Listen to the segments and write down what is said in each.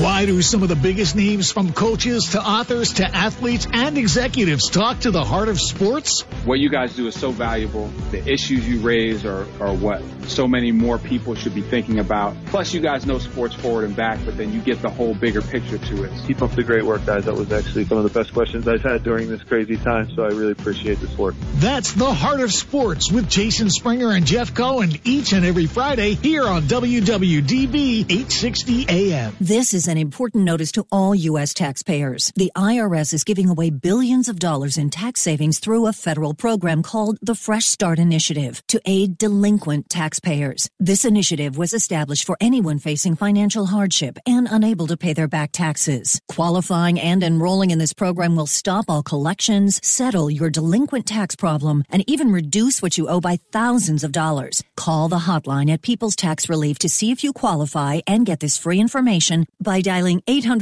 Why do some of the biggest names, from coaches to authors to athletes and executives, talk to the heart of sports? What you guys do is so valuable. The issues you raise are what so many more people should be thinking about. Plus, you guys know sports forward and back, but then you get the whole bigger picture to it. Keep up the great work, guys. That was actually some of the best questions I've had during this crazy time, so I really appreciate this work. That's The Heart of Sports with Jason Springer and Jeff Cohen each and every Friday here on WWDB 860 AM. This is an important notice to all U.S. taxpayers. The IRS is giving away billions of dollars in tax savings through a federal program called the Fresh Start Initiative to aid delinquent taxpayers. This initiative was established for anyone facing financial hardship and unable to pay their back taxes. Qualifying and enrolling in this program will stop all collections, settle your delinquent tax problem, and even reduce what you owe by thousands of dollars. Call the hotline at People's Tax Relief to see if you qualify and get this free information by dialing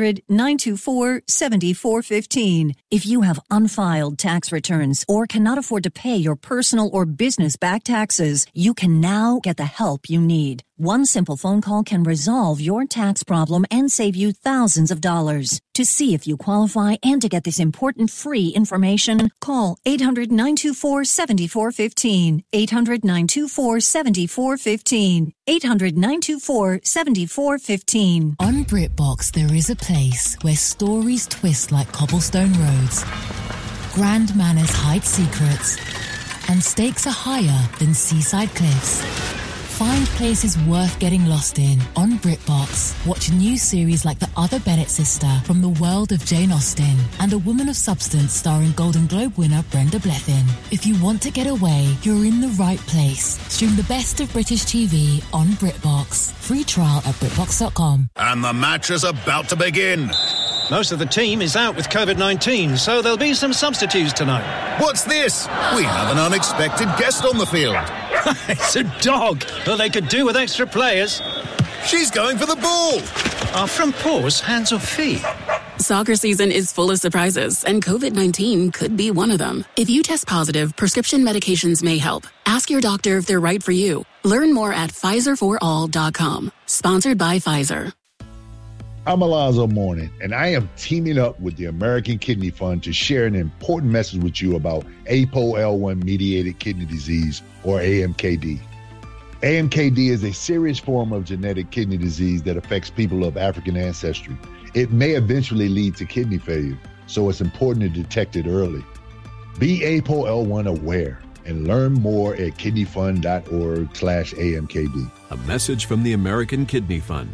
800-924-7415. If you have unfiled tax returns or cannot afford to pay your personal or business back taxes, you can now get the help you need. One simple phone call can resolve your tax problem and save you thousands of dollars. To see if you qualify and to get this important free information, call 800-924-7415. 800-924-7415. 800-924-7415. On BritBox, there is a place where stories twist like cobblestone roads, grand manners hide secrets, and stakes are higher than seaside cliffs. Find places worth getting lost in on BritBox. Watch new series like The Other Bennett Sister from the world of Jane Austen and A Woman of Substance starring Golden Globe winner Brenda Blethyn. If you want to get away, you're in the right place. Stream the best of British TV on BritBox. Free trial at BritBox.com. And the match is about to begin. Most of the team is out with COVID-19, so there'll be some substitutes tonight. What's this? We have an unexpected guest on the field. It's a dog. Well, they could do with extra players. She's going for the ball. Are front paws hands or feet? Soccer season is full of surprises, and COVID-19 could be one of them. If you test positive, prescription medications may help. Ask your doctor if they're right for you. Learn more at PfizerForAll.com. Sponsored by Pfizer. I'm Alonzo Mourning, and I am teaming up with the American Kidney Fund to share an important message with you about APOL1-mediated kidney disease, or AMKD. AMKD is a serious form of genetic kidney disease that affects people of African ancestry. It may eventually lead to kidney failure, so it's important to detect it early. Be APOL1 aware and learn more at kidneyfund.org/AMKD. A message from the American Kidney Fund.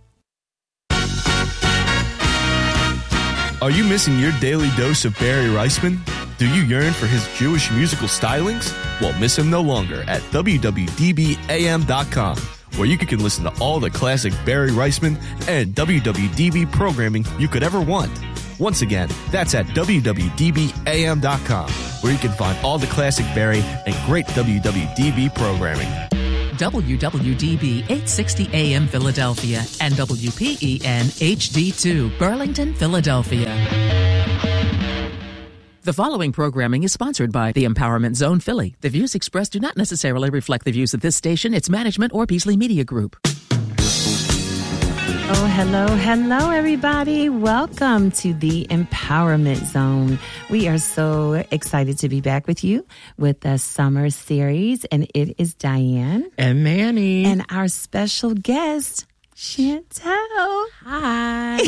Are you missing your daily dose of Barry Reisman? Do you yearn for his Jewish musical stylings? Well, miss him no longer at WWDBAM.com, where you can listen to all the classic Barry Reisman and WWDB programming you could ever want. Once again, that's at WWDBAM.com, where you can find all the classic Barry and great WWDB programming. WWDB 860 AM Philadelphia and WPEN HD2 Burlington, Philadelphia. The following programming is sponsored by the Empowerment Zone Philly. The views expressed do not necessarily reflect the views of this station, its management, or Beasley Media Group. Oh, hello, everybody. Welcome to the Empowerment Zone. We are so excited to be back with you with the summer series, and it is Diane and Manny and our special guest, Chantel. Hi.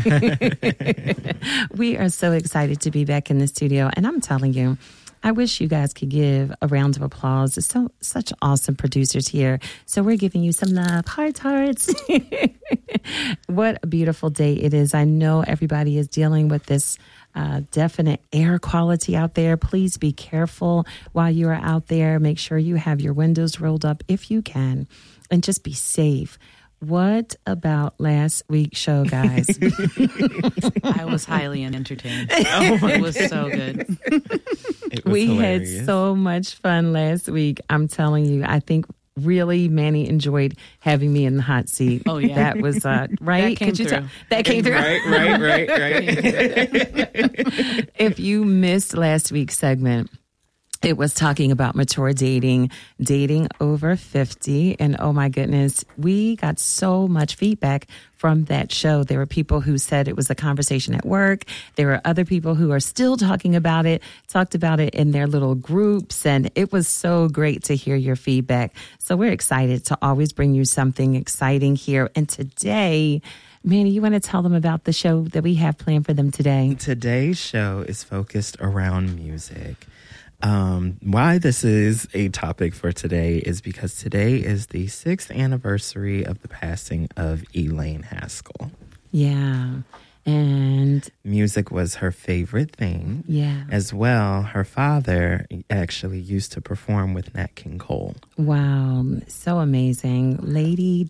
We are so excited to be back in the studio, and I'm telling you, I wish you guys could give a round of applause. There's such awesome producers here. So we're giving you some love. Hearts. What a beautiful day it is. I know everybody is dealing with this definite air quality out there. Please be careful while you are out there. Make sure you have your windows rolled up if you can, and just be safe. What about last week's show, guys? I was highly entertained. It was so good. We had so much fun last week. I'm telling you, I think really Manny enjoyed having me in the hot seat. Oh, yeah. That was right. That came through. That came through. Right. If you missed last week's segment, It was talking about mature dating over 50. And oh my goodness, we got so much feedback from that show. There were people who said it was a conversation at work. There were other people who are still talking about it, talked about it in their little groups. And it was so great to hear your feedback. So we're excited to always bring you something exciting here. And today, Manny, you want to tell them about the show that we have planned for them today? Today's show is focused around music. Why this is a topic for today is because today is the 6th anniversary of the passing of Elaine Haskell. Yeah. And music was her favorite thing. Yeah. As well, her father actually used to perform with Nat King Cole. Wow. So amazing. Lady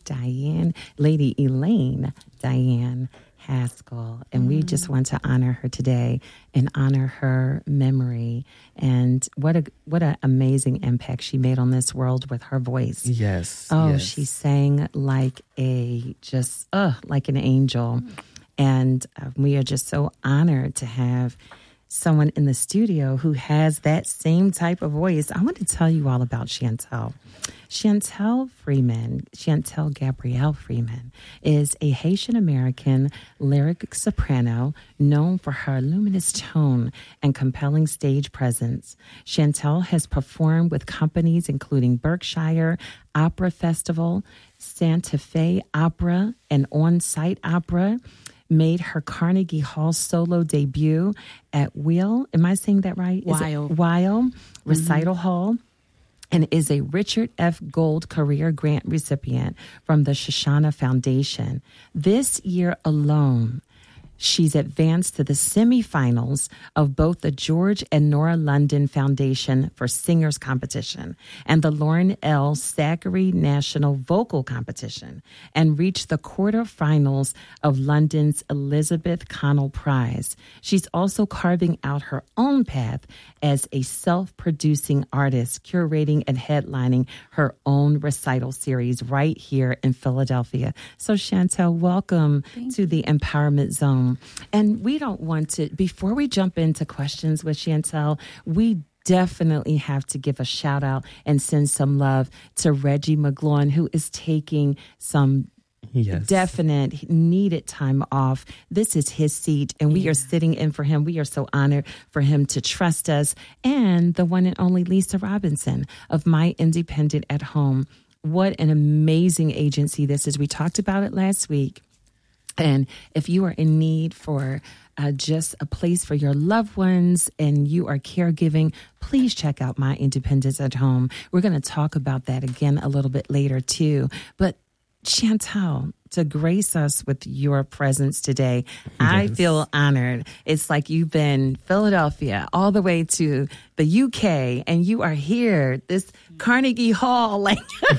Elaine Diane Haskell. And we just want to honor her today and honor her memory. And what an amazing impact she made on this world with her voice. Yes. Oh, yes. She sang like like an angel. And we are just so honored to have someone in the studio who has that same type of voice. I want to tell you all about Chantel. Chantel Gabrielle Freeman is a Haitian-American lyric soprano known for her luminous tone and compelling stage presence. Chantel has performed with companies including Berkshire Opera Festival, Santa Fe Opera, and On-Site Opera. Made her Carnegie Hall solo debut at Weil. Am I saying that right? Weil Recital Hall. And is a Richard F. Gold Career Grant recipient from the Shoshana Foundation. This year alone, she's advanced to the semifinals of both the George and Nora London Foundation for Singers Competition and the Lauren L. Zachary National Vocal Competition, and reached the quarterfinals of London's Elizabeth Connell Prize. She's also carving out her own path as a self-producing artist, curating and headlining her own recital series right here in Philadelphia. So Chantel, welcome to the Empowerment Zone. And we don't want to, before we jump into questions with Chantel, we definitely have to give a shout out and send some love to Reggie McGloin, who is taking some definite needed time off. This is his seat, and we are sitting in for him. We are so honored for him to trust us. And the one and only Lisa Robinson of My Independent at Home. What an amazing agency this is. We talked about it last week. And if you are in need for just a place for your loved ones and you are caregiving, please check out My Independence at Home. We're going to talk about that again a little bit later, too. But Chantel, to grace us with your presence today, I feel honored. It's like you've been Philadelphia all the way to the UK, and you are here, this Carnegie Hall, like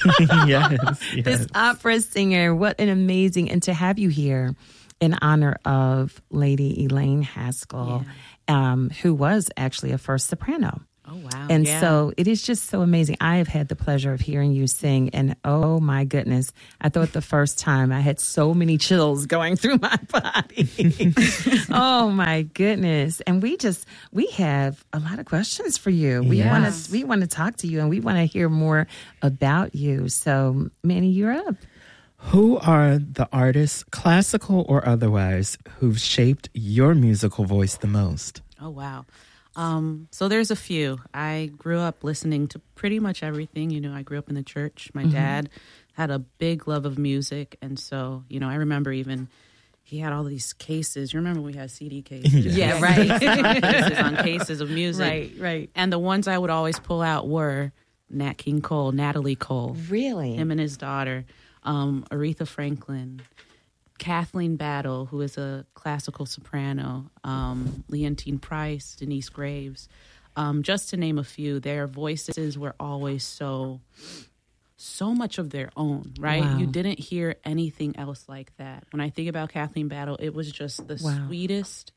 this opera singer. What an amazing, and to have you here in honor of Lady Elaine Haskell, who was actually a first soprano. Oh, wow. And so it is just so amazing. I have had the pleasure of hearing you sing, and oh my goodness, I thought the first time I had so many chills going through my body. Oh my goodness. And we have a lot of questions for you. We want to talk to you, and we want to hear more about you. So Manny, you're up. Who are the artists, classical or otherwise, who've shaped your musical voice the most? Oh, wow. So there's a few. I grew up listening to pretty much everything. You know, I grew up in the church. My dad had a big love of music. And so, you know, I remember even he had all these cases. You remember we had CD cases? Yeah, right. cases on cases of music. Right. And the ones I would always pull out were Nat King Cole, Natalie Cole. Really? Him and his daughter, Aretha Franklin, Kathleen Battle, who is a classical soprano, Leontine Price, Denise Graves, just to name a few. Their voices were always so much of their own, right? Wow. You didn't hear anything else like that. When I think about Kathleen Battle, it was just the sweetest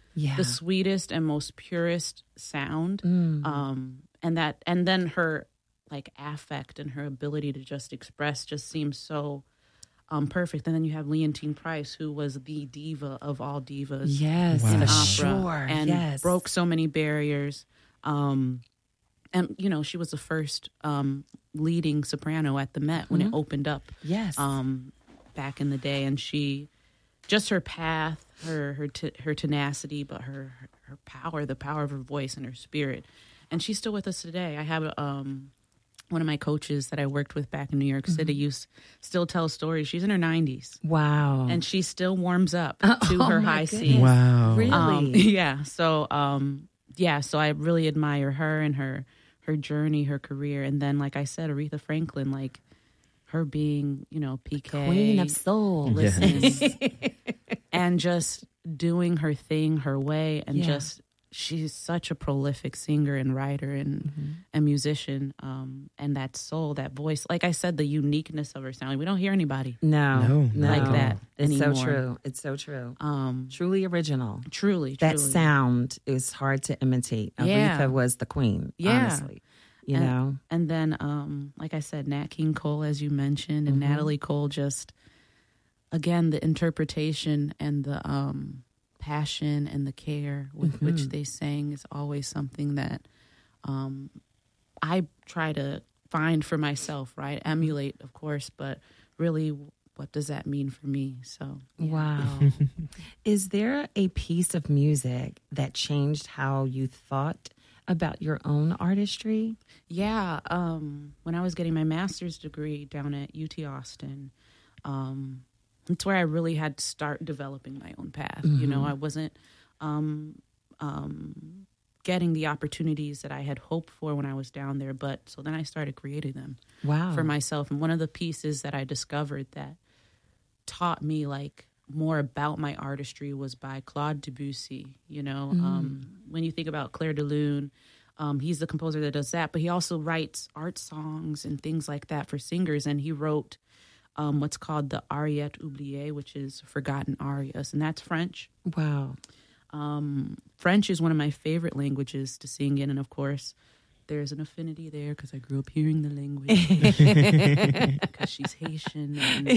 and most purest sound, and then her like affect and her ability to just express just seems so perfect. And then you have Leontine Price, who was the diva of all divas in opera, and broke so many barriers. and she was the first leading soprano at the Met when it opened up. Yes. Back in the day, and she, just her path, her tenacity, but her power, the power of her voice and her spirit, and she's still with us today. I have one of my coaches that I worked with back in New York City still tells stories. She's in her 90s. Wow. And she still warms up to her high C. Wow. Really? Yeah. So, so I really admire her and her journey, her career. And then, like I said, Aretha Franklin, like her being, PK. Queen of soul. Listens. And just doing her thing her way, and she's such a prolific singer and writer and musician, and that soul, that voice. Like I said, the uniqueness of her sound. We don't hear anybody no like that anymore. It's so true. It's so true. Truly original. Truly. That sound is hard to imitate. Aretha was the queen, honestly. You know? And then, like I said, Nat King Cole, as you mentioned, and Natalie Cole, just, again, the interpretation and the passion and the care with which they sang is always something that I try to find for myself, right? Emulate, of course, but really, what does that mean for me? So, wow. Is there a piece of music that changed how you thought about your own artistry? Yeah. When I was getting my master's degree down at UT Austin, it's where I really had to start developing my own path. I wasn't getting the opportunities that I had hoped for when I was down there. But so then I started creating them for myself. And one of the pieces that I discovered that taught me like more about my artistry was by Claude Debussy. When you think about Clair de Lune, he's the composer that does that, but he also writes art songs and things like that for singers. And he wrote what's called the Ariette Oubliée, which is forgotten arias, and that's French. Wow. French is one of my favorite languages to sing in, and of course, there's an affinity there because I grew up hearing the language because she's Haitian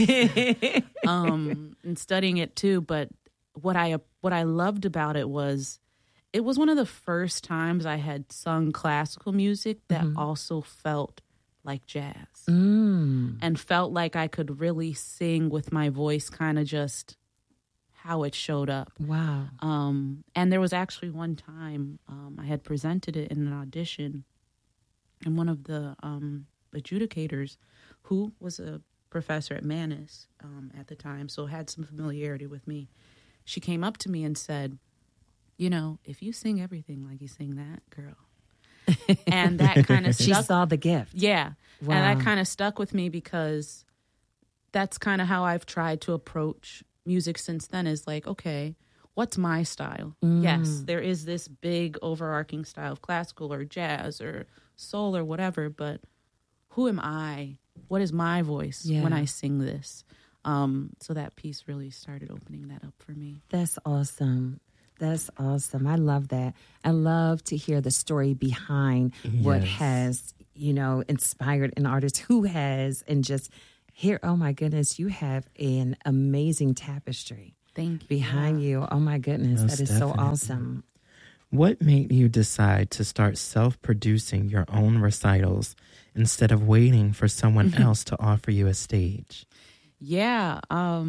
and studying it too. But what I loved about it was one of the first times I had sung classical music that also felt like jazz and felt like I could really sing with my voice, kind of just how it showed up. Wow. And there was actually one time I had presented it in an audition, and one of the adjudicators, who was a professor at Mannes at the time, so had some familiarity with me, she came up to me and said, if you sing everything like you sing that, girl. And that kind of she saw the gift. Yeah. Wow. And that kind of stuck with me because that's kind of how I've tried to approach music since then, is like, okay, what's my style? Yes, there is this big overarching style of classical or jazz or soul or whatever, but who am I? What is my voice when I sing this? So that piece really started opening that up for me. That's awesome. That's awesome. I love that. I love to hear the story behind what has, inspired an artist who has, and just hear, oh my goodness, you have an amazing tapestry. Thank you. Behind you. Oh my goodness, Most that is definitely. so awesome. What made you decide to start self-producing your own recitals instead of waiting for someone else to offer you a stage? Yeah.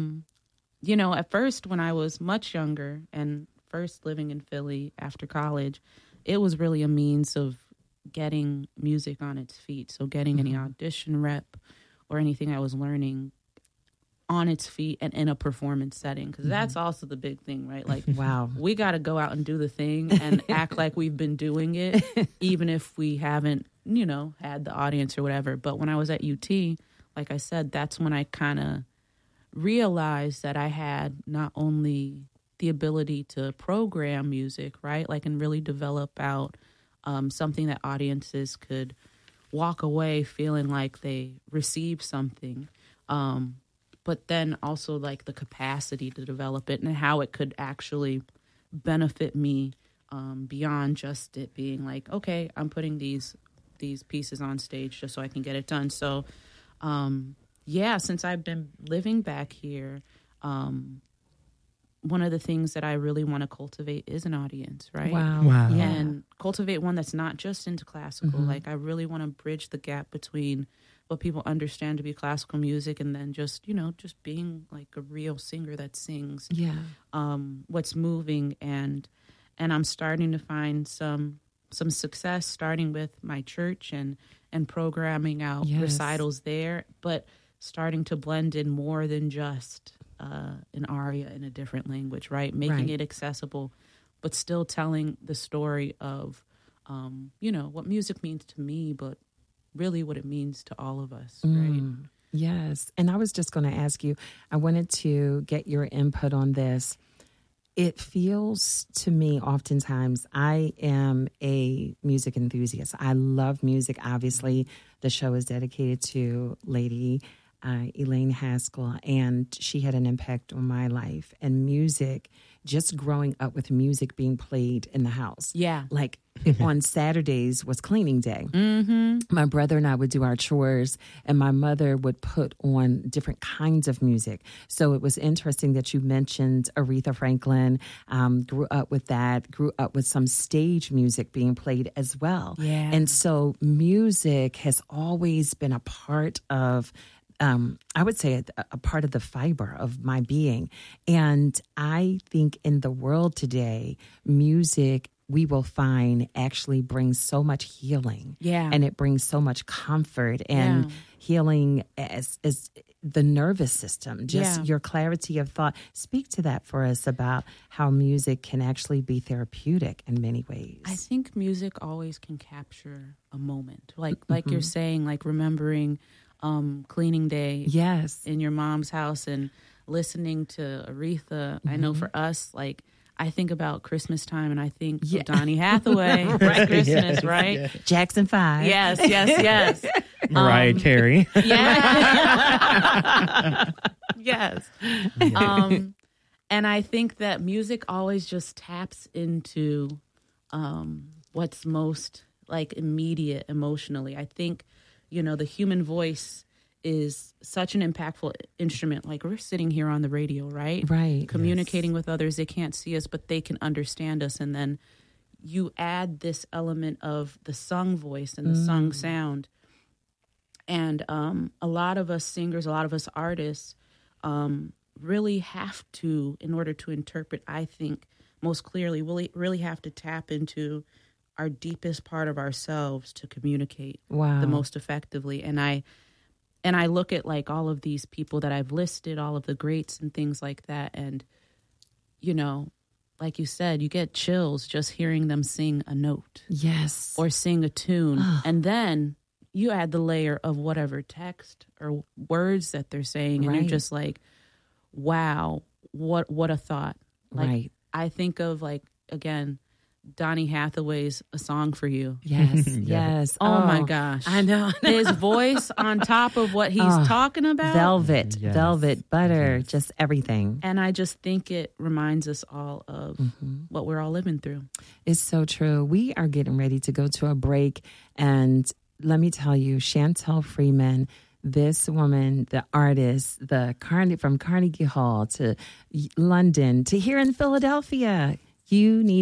At first when I was much younger and first living in Philly after college, it was really a means of getting music on its feet. So getting any audition rep or anything I was learning on its feet and in a performance setting. Because that's also the big thing, right? Like, wow, we got to go out and do the thing and act like we've been doing it, even if we haven't, had the audience or whatever. But when I was at UT, like I said, that's when I kind of realized that I had not only the ability to program music, right? Like, and really develop out something that audiences could walk away feeling like they received something. But then also like the capacity to develop it and how it could actually benefit me beyond just it being like, okay, I'm putting these pieces on stage just so I can get it done. So, since I've been living back here, one of the things that I really want to cultivate is an audience, right? Wow. Yeah. And cultivate one that's not just into classical. Mm-hmm. Like, I really want to bridge the gap between what people understand to be classical music and then just, just being like a real singer that sings what's moving. And I'm starting to find some success, starting with my church and programming out recitals there, but starting to blend in more than just an aria in a different language, right? Making it accessible, but still telling the story of, what music means to me, but really what it means to all of us, right? Yes. And I was just going to ask you, I wanted to get your input on this. It feels to me oftentimes, I am a music enthusiast. I love music. Obviously, the show is dedicated to Lady Elaine Haskell, and she had an impact on my life. And music, just growing up with music being played in the house. Yeah. Like on Saturdays was cleaning day. Mm-hmm. My brother and I would do our chores, and my mother would put on different kinds of music. So it was interesting that you mentioned Aretha Franklin. Grew up with that, grew up with some stage music being played as well. Yeah. And so music has always been a part of I would say a part of the fiber of my being. And I think in the world today, music, we will find, actually brings so much healing. Yeah. And it brings so much comfort and healing as the nervous system, just your clarity of thought. Speak to that for us about how music can actually be therapeutic in many ways. I think music always can capture a moment. Like you're saying, like remembering cleaning day in your mom's house and listening to Aretha. I know for us, like, I think about Christmas time and I think of Donny Hathaway. Right. Christmas, right? Yeah. Jackson 5. Yes. Mariah Carey. Yeah. Yes. And I think that music always just taps into what's most like immediate emotionally. I think, the human voice is such an impactful instrument. Like, we're sitting here on the radio, right? Right. Communicating with others. They can't see us, but they can understand us. And then you add this element of the sung voice and the sung sound. And a lot of us singers, a lot of us artists really have to, in order to interpret, I think, most clearly, really have to tap into our deepest part of ourselves to communicate the most effectively. And I look at like all of these people that I've listed, all of the greats and things like that. And, like you said, you get chills just hearing them sing a note. Yes. Or sing a tune. And then you add the layer of whatever text or words that they're saying. And you're just like, wow, what a thought. Like, I think of, like, again, Donny Hathaway's A Song for You. Yes, yes. Oh, my gosh. I know. His voice on top of what he's talking about. Velvet, butter, just everything. And I just think it reminds us all of what we're all living through. It's so true. We are getting ready to go to a break. And let me tell you, Chantel Freeman, this woman, the artist, from Carnegie Hall to London to here in Philadelphia, you need